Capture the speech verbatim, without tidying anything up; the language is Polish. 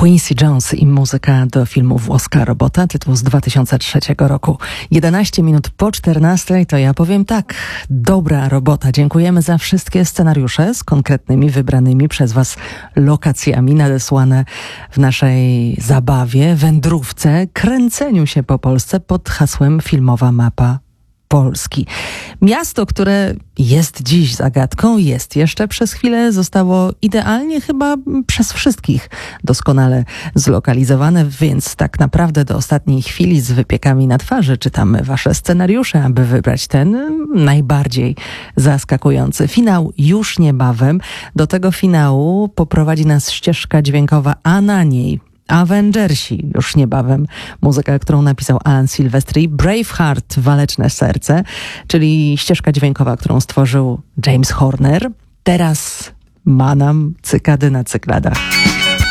Quincy Jones i muzyka do filmu Włoska robota, tytuł z dwa tysiące trzeciego roku. jedenaście minut po czternastej, to ja powiem tak, dobra robota. Dziękujemy za wszystkie scenariusze z konkretnymi, wybranymi przez Was lokacjami nadesłane w naszej zabawie, wędrówce, kręceniu się po Polsce pod hasłem Filmowa Mapa Polski. Miasto, które jest dziś zagadką, jest jeszcze przez chwilę, zostało idealnie chyba przez wszystkich doskonale zlokalizowane, więc tak naprawdę do ostatniej chwili z wypiekami na twarzy czytamy Wasze scenariusze, aby wybrać ten najbardziej zaskakujący. Finał już niebawem. Do tego finału poprowadzi nas ścieżka dźwiękowa, a na niej Avengersi już niebawem. Muzyka, którą napisał Alan Silvestri, Braveheart, Waleczne Serce, czyli ścieżka dźwiękowa, którą stworzył James Horner. Teraz ma nam cykady na cykladach.